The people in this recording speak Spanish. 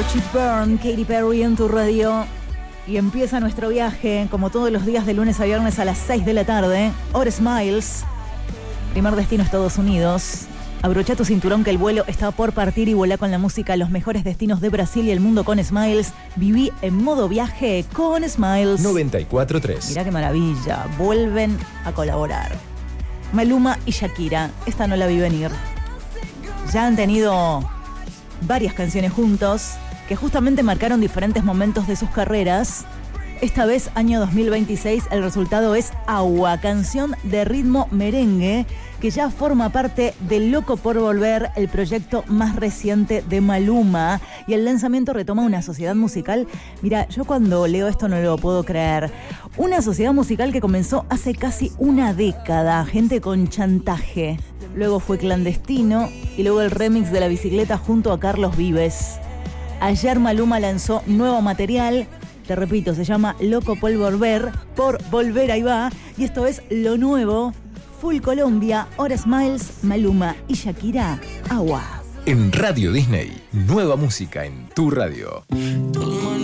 Watch It Burn, Katy Perry en tu radio. Y empieza nuestro viaje, como todos los días de lunes a viernes a las 6 de la tarde. All Smiles. Primer destino Estados Unidos. Abrocha tu cinturón que el vuelo está por partir y volá con la música a los mejores destinos de Brasil y el mundo con Smiles. Viví en modo viaje con Smiles. 94.3. Mirá qué maravilla, vuelven a colaborar. Maluma y Shakira, esta no la vi venir. Ya han tenido varias canciones juntos que justamente marcaron diferentes momentos de sus carreras. Esta vez, año 2026, el resultado es Agua, canción de ritmo merengue que ya forma parte de Loco por Volver, el proyecto más reciente de Maluma. Y el lanzamiento retoma una sociedad musical. Mira, yo cuando leo esto no lo puedo creer. Una sociedad musical que comenzó hace casi una década, gente con chantaje. Luego fue Clandestino y luego el remix de La Bicicleta junto a Carlos Vives. Ayer Maluma lanzó nuevo material. Te repito, se llama Loco por Volver, ahí va. Y esto es lo nuevo. Full Colombia, All Smiles, Maluma y Shakira, Agua. En Radio Disney, nueva música en tu radio.